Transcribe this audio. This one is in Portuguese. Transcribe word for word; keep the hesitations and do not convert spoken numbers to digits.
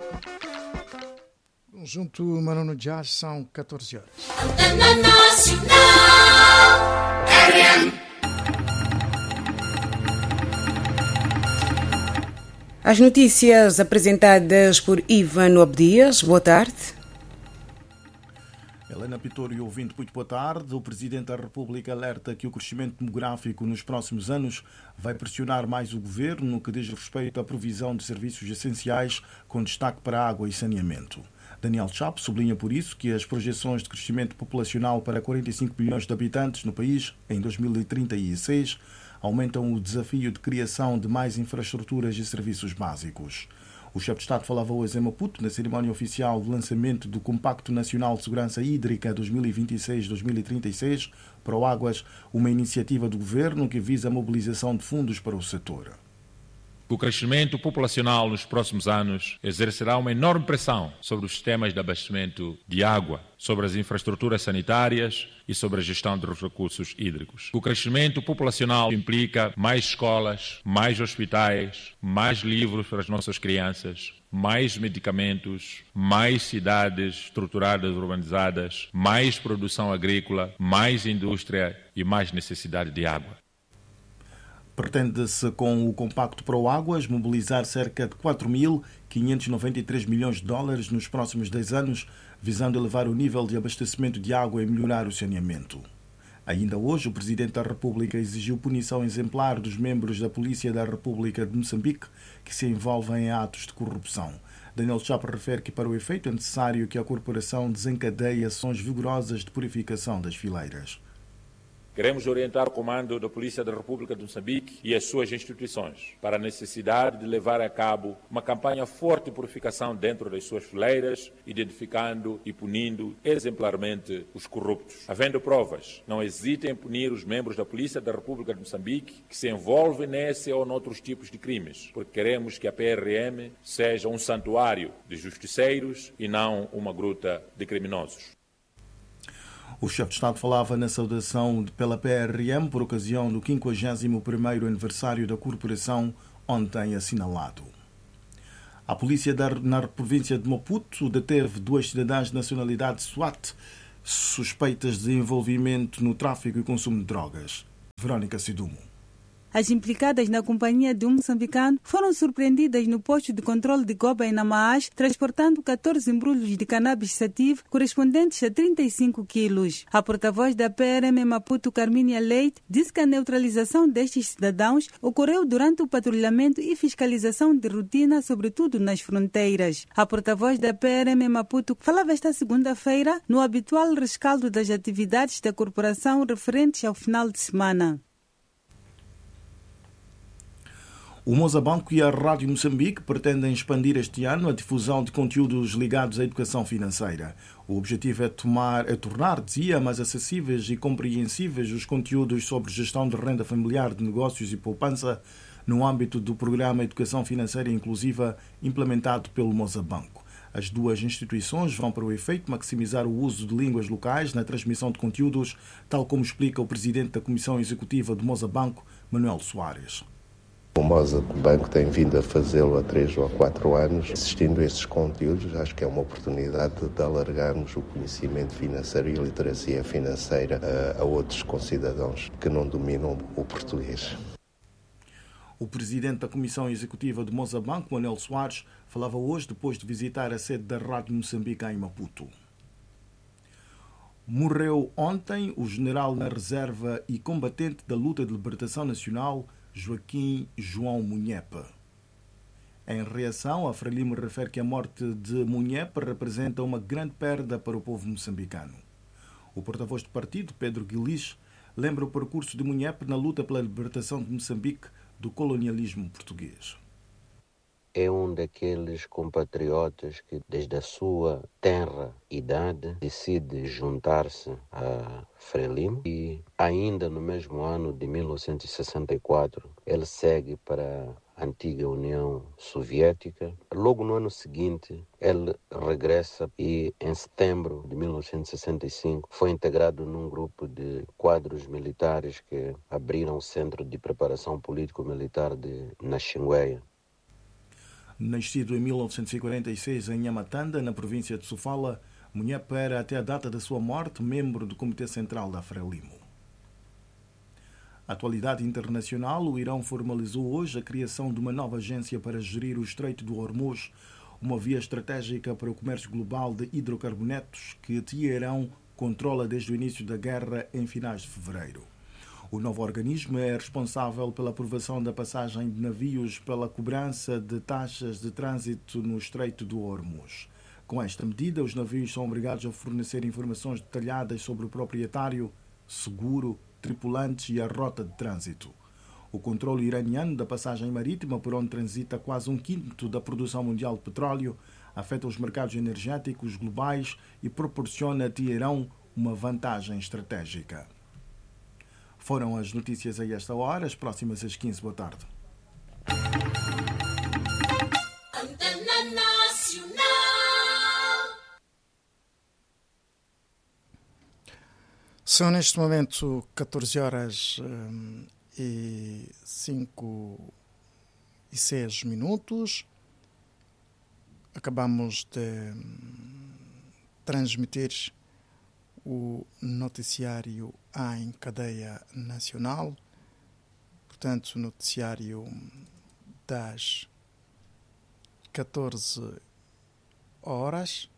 Junto Manono Jazz, são catorze horas. Antena Nacional R M. As notícias apresentadas por Ivan Obdias. Boa tarde. Helena Pitório, ouvinte, muito boa tarde. O Presidente da República alerta que o crescimento demográfico nos próximos anos vai pressionar mais o Governo no que diz respeito à provisão de serviços essenciais, com destaque para água e saneamento. Daniel Chapo sublinha por isso que as projeções de crescimento populacional para quarenta e cinco milhões de habitantes no país em dois mil e trinta e seis aumentam o desafio de criação de mais infraestruturas e serviços básicos. O chefe de Estado falava hoje em Maputo na cerimónia oficial de lançamento do Compacto Nacional de Segurança Hídrica dois mil e vinte e seis a dois mil e trinta e seis, Proáguas, uma iniciativa do Governo que visa a mobilização de fundos para o setor. O crescimento populacional nos próximos anos exercerá uma enorme pressão sobre os sistemas de abastecimento de água, sobre as infraestruturas sanitárias e sobre a gestão dos recursos hídricos. O crescimento populacional implica mais escolas, mais hospitais, mais livros para as nossas crianças, mais medicamentos, mais cidades estruturadas, urbanizadas, mais produção agrícola, mais indústria e mais necessidade de água. Pretende-se, com o Compacto Proáguas, mobilizar cerca de quatro mil quinhentos e noventa e três milhões de dólares nos próximos dez anos, visando elevar o nível de abastecimento de água e melhorar o saneamento. Ainda hoje, o Presidente da República exigiu punição exemplar dos membros da Polícia da República de Moçambique que se envolvem em atos de corrupção. Daniel Chapo refere que, para o efeito, é necessário que a corporação desencadeie ações vigorosas de purificação das fileiras. Queremos orientar o comando da Polícia da República de Moçambique e as suas instituições para a necessidade de levar a cabo uma campanha forte de purificação dentro das suas fileiras, identificando e punindo exemplarmente os corruptos. Havendo provas, não hesitem em punir os membros da Polícia da República de Moçambique que se envolvem nesse ou noutros tipos de crimes, porque queremos que a P R M seja um santuário de justiceiros e não uma gruta de criminosos. O chefe de Estado falava na saudação pela P R M por ocasião do quinquagésimo primeiro aniversário da corporação, ontem assinalado. A polícia da, na província de Maputo deteve duas cidadãs de nacionalidade SWAT suspeitas de envolvimento no tráfico e consumo de drogas. Verónica Sidumo. As implicadas na companhia de um moçambicano foram surpreendidas no posto de controle de Goba em Namaás, transportando catorze embrulhos de cannabis sativa correspondentes a trinta e cinco quilos. A porta-voz da P R M Maputo, Carmínia Leite, disse que a neutralização destes cidadãos ocorreu durante o patrulhamento e fiscalização de rotina, sobretudo nas fronteiras. A porta-voz da P R M Maputo falava esta segunda-feira no habitual rescaldo das atividades da corporação referentes ao final de semana. O Mozabanco e a Rádio Moçambique pretendem expandir este ano a difusão de conteúdos ligados à educação financeira. O objetivo é, tomar, é tornar, dizia, mais acessíveis e compreensíveis os conteúdos sobre gestão de renda familiar, de negócios e poupança no âmbito do programa Educação Financeira Inclusiva implementado pelo Mozabanco. As duas instituições vão, para o efeito, maximizar o uso de línguas locais na transmissão de conteúdos, tal como explica o presidente da Comissão Executiva do Mozabanco, Manuel Soares. O Mozabanco tem vindo a fazê-lo há três ou quatro anos. Assistindo a estes conteúdos, acho que é uma oportunidade de alargarmos o conhecimento financeiro e a literacia financeira a, a outros concidadãos que não dominam o português. O presidente da Comissão Executiva do Mozabanco, Manuel Soares, falava hoje depois de visitar a sede da Rádio Moçambique em Maputo. Morreu ontem o general na reserva e combatente da luta de libertação nacional, Joaquim João Munhepe. Em reação, a Frelimo refere que a morte de Munhepe representa uma grande perda para o povo moçambicano. O porta-voz do partido, Pedro Guilis, lembra o percurso de Munhepe na luta pela libertação de Moçambique do colonialismo português. É um daqueles compatriotas que, desde a sua tenra idade, decide juntar-se a Frelimo e, ainda no mesmo ano de mil novecentos e sessenta e quatro, ele segue para a antiga União Soviética. Logo no ano seguinte, ele regressa e, em setembro de mil novecentos e sessenta e cinco, foi integrado num grupo de quadros militares que abriram o Centro de Preparação Político-Militar de Naxingueia. Nascido em mil novecentos e quarenta e seis em Nhamatanda, na província de Sofala, Munhepe era até a data da sua morte membro do Comitê Central da Frelimo. Atualidade internacional, o Irão formalizou hoje a criação de uma nova agência para gerir o Estreito do Hormuz, uma via estratégica para o comércio global de hidrocarbonetos que Teherão controla desde o início da guerra em finais de fevereiro. O novo organismo é responsável pela aprovação da passagem de navios pela cobrança de taxas de trânsito no Estreito do Hormuz. Com esta medida, os navios são obrigados a fornecer informações detalhadas sobre o proprietário, seguro, tripulantes e a rota de trânsito. O controle iraniano da passagem marítima, por onde transita quase um quinto da produção mundial de petróleo, afeta os mercados energéticos globais e proporciona a Teherão uma vantagem estratégica. Foram as notícias a esta hora, as próximas às quinze. Boa tarde. Antena Nacional. São neste momento catorze horas hum, e cinco e seis minutos. Acabamos de hum, transmitir o noticiário em cadeia nacional, portanto, noticiário das catorze horas.